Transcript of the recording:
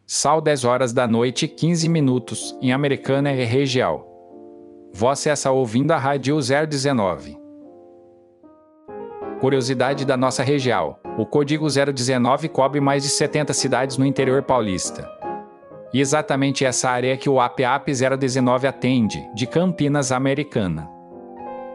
Sal 10 horas da noite 15 minutos, em Americana e região. Você está ouvindo a Rádio 019. Curiosidade da nossa região. O código 019 cobre mais de 70 cidades no interior paulista. E exatamente essa área que o APAP 019 atende, de Campinas, Americana.